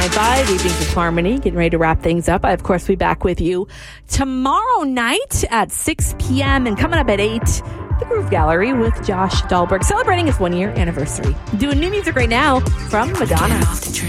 101.5, Evenings with Harmony. Getting ready to wrap things up. I, of course, will be back with you tomorrow night at 6 p.m. and coming up at 8, the Groove Gallery with Josh Dahlberg, celebrating his 1-year anniversary. Doing new music right now from Madonna.